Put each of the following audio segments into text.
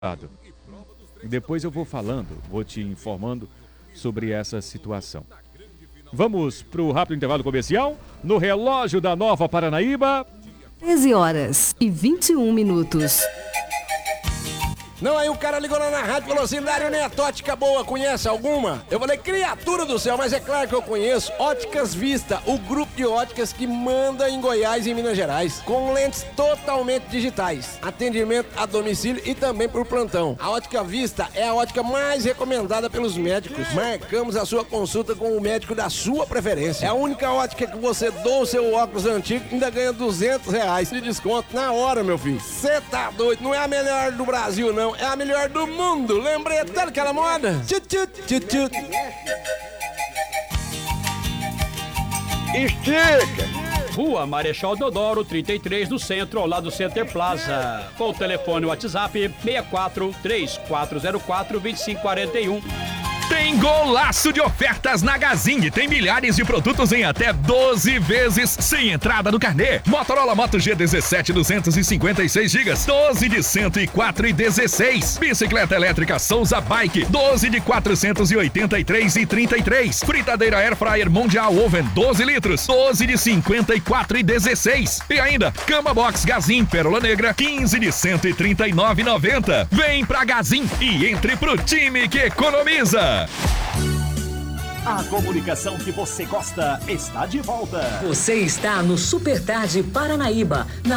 Depois eu vou falando, vou te informando sobre essa situação. Vamos para o rápido intervalo comercial no relógio da Nova Paranaíba. 13h21. Não, aí o cara ligou lá na rádio e falou assim: Dário Neto, ótica boa, conhece alguma? Eu falei: criatura do céu, mas é claro que eu conheço. Óticas Vista, o grupo de óticas que manda em Goiás e em Minas Gerais, com lentes totalmente digitais, atendimento a domicílio e também por plantão. A Ótica Vista é a ótica mais recomendada pelos médicos. Marcamos a sua consulta com o médico da sua preferência. É a única ótica que você doa o seu óculos antigo e ainda ganha R$200 de desconto na hora, meu filho. Você tá doido, não é a melhor do Brasil, não. É a melhor do mundo. Lembrei até daquela moda. Tchut, tchut, tchut, tchut. Estica! Rua Marechal Deodoro, 33, do centro, ao lado do Center Plaza. Com o telefone WhatsApp 64 3404 2541. Tem golaço de ofertas na Gazin. Tem milhares de produtos em até 12 vezes sem entrada no carnê. Motorola Moto G17 256 GB, 12 de 104,16. Bicicleta elétrica Souza Bike, 12 de 483,33. Fritadeira Air Fryer Mundial Oven, 12 litros, 12 de 54,16. E ainda, Cama Box Gazin Pérola Negra, 15 de 139,90. Vem pra Gazin e entre pro time que economiza. A comunicação que você gosta está de volta. Você está no Super Tarde Paranaíba, na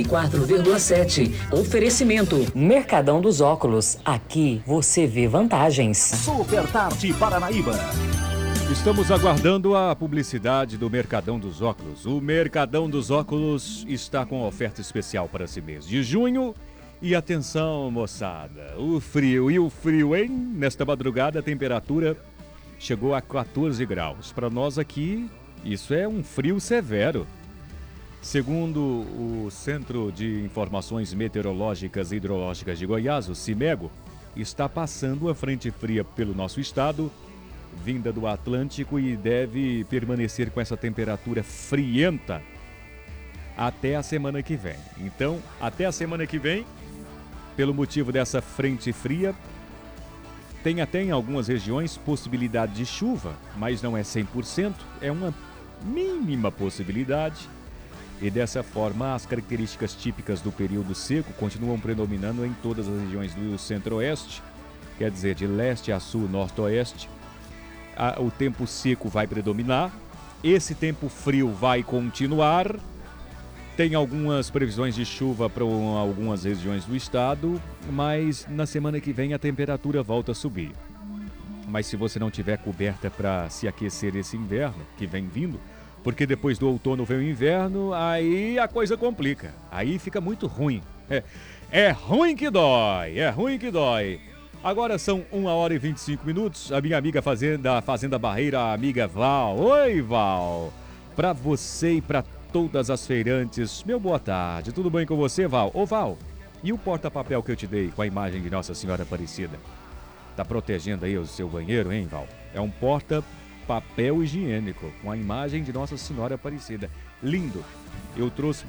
94,7. Oferecimento Mercadão dos Óculos. Aqui você vê vantagens. Super Tarde Paranaíba. Estamos aguardando a publicidade do Mercadão dos Óculos. O Mercadão dos Óculos está com oferta especial para esse mês de junho. E atenção, moçada, o frio, hein? Nesta madrugada a temperatura chegou a 14 graus. Para nós aqui, isso é um frio severo. Segundo o Centro de Informações Meteorológicas e Hidrológicas de Goiás, o CIMEGO, está passando uma frente fria pelo nosso estado, vinda do Atlântico, e deve permanecer com essa temperatura frienta até a semana que vem. Então, até a semana que vem, pelo motivo dessa frente fria, tem até em algumas regiões possibilidade de chuva, mas não é 100%, é uma mínima possibilidade. E dessa forma, as características típicas do período seco continuam predominando em todas as regiões do centro-oeste, quer dizer, de leste a sul, norte-oeste. O tempo seco vai predominar, esse tempo frio vai continuar. Tem algumas previsões de chuva para algumas regiões do estado, mas na semana que vem a temperatura volta a subir. Mas se você não tiver coberta para se aquecer esse inverno que vem vindo, porque depois do outono vem o inverno, aí a coisa complica. Aí fica muito ruim. É ruim que dói, é ruim que dói. Agora são 1h25. A minha amiga Fazenda Barreira, a amiga Val. Oi, Val. Para você e para todas as feirantes, meu boa tarde, tudo bem com você, Val? Ô, Val, e o porta-papel que eu te dei com a imagem de Nossa Senhora Aparecida? Tá protegendo aí o seu banheiro, hein, Val? É um porta-papel higiênico com a imagem de Nossa Senhora Aparecida. Lindo. Eu trouxe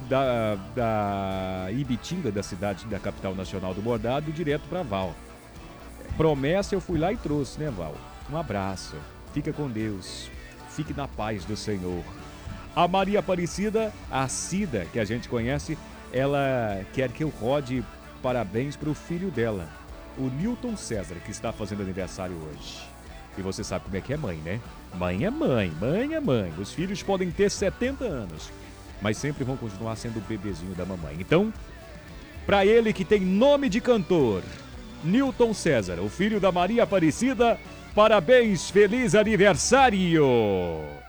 da Ibitinga, da cidade, da capital nacional do bordado, direto pra Val. Promessa, eu fui lá e trouxe, né, Val? Um abraço. Fica com Deus. Fique na paz do Senhor. A Maria Aparecida, a Cida, que a gente conhece, ela quer que eu rode parabéns para o filho dela, o Newton César, que está fazendo aniversário hoje. E você sabe como é que é mãe, né? Mãe é mãe, mãe é mãe. Os filhos podem ter 70 anos, mas sempre vão continuar sendo o bebezinho da mamãe. Então, para ele que tem nome de cantor, Newton César, o filho da Maria Aparecida, parabéns, feliz aniversário!